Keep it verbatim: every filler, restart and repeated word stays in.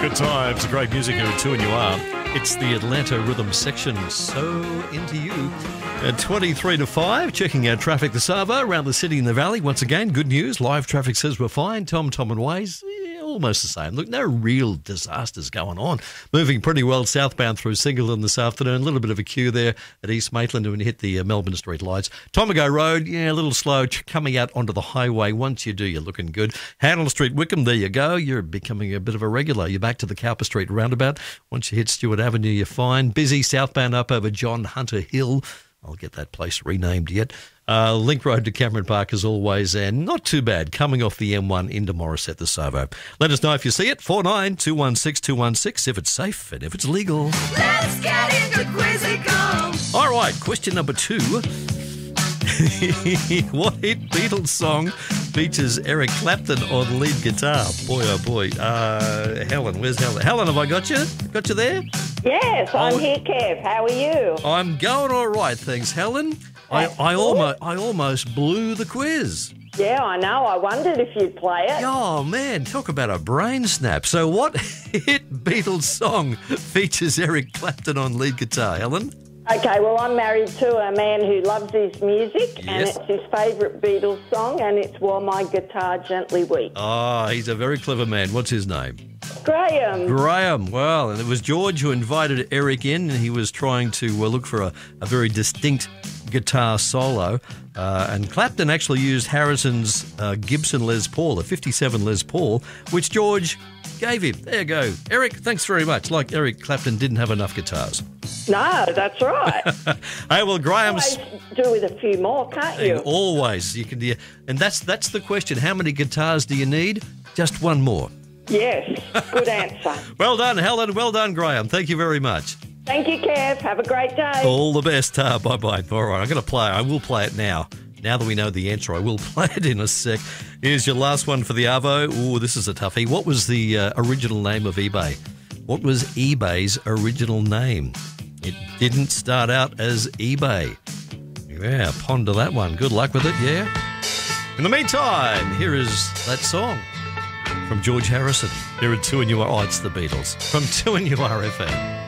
Good times, great music here at two and you are. It's the Atlanta Rhythm section, so into you. At twenty-three to five, checking out traffic this hour around the city and the valley. Once again, good news, live traffic says we're fine. Tom, Tom and Waze, yeah, almost the same. Look, no real disasters going on. Moving pretty well southbound through Singleton this afternoon. A little bit of a queue there at East Maitland when you hit the uh, Melbourne Street lights. Tomago Road, yeah, a little slow coming out onto the highway. Once you do, you're looking good. Handel Street, Wickham, there you go. You're becoming a bit of a regular. You're back to the Cowper Street roundabout. Once you hit Stewart Avenue, you're fine. Busy southbound up over John Hunter Hill. I'll get that place renamed yet. Uh, Link Road to Cameron Park as always, and not too bad coming off the M one into Morisset the Savo. Let us know if you see it. four nine two one six two one six if it's safe and if it's legal. Let's get into Quizzical. All right, question number two. What hit Beatles song features Eric Clapton on lead guitar? Boy, oh boy. Uh, Helen, where's Helen? Helen, have I got you? Got you there? Yes, I'm Oh. here, Kev. How are you? I'm going all right, thanks, Helen. I, That's I good. almost I almost blew the quiz. Yeah, I know. I wondered if you'd play it. Oh, man, talk about a brain snap. So what hit Beatles song features Eric Clapton on lead guitar, Helen? Okay, well, I'm married to a man who loves his music, and Yes. it's his favourite Beatles song, and it's While My Guitar Gently Weeps. Oh, he's a very clever man. What's his name? Graham. Graham. Well, and it was George who invited Eric in, and he was trying to uh, look for a, a very distinct guitar solo. Uh, and Clapton actually used Harrison's uh, Gibson Les Paul, a fifty-seven Les Paul, which George gave him. There you go. Eric, thanks very much. Like Eric Clapton didn't have enough guitars. No, that's right. Hey, well, Graham's... Always do with a few more, can't you? Always. You can, yeah, and that's that's the question. How many guitars do you need? Just one more. Yes, good answer. Well done, Helen. Well done, Graham. Thank you very much. Thank you, Kev. Have a great day. All the best. Uh, bye-bye. All right, I'm going to play. I will play it now. Now that we know the answer, I will play it in a sec. Here's your last one for the Arvo. Ooh, this is a toughie. What was the uh, original name of eBay? What was eBay's original name? It didn't start out as eBay. Yeah, ponder that one. Good luck with it, yeah? In the meantime, here is that song from George Harrison. Here at two and you are... Oh, it's the Beatles. From two and you are F M.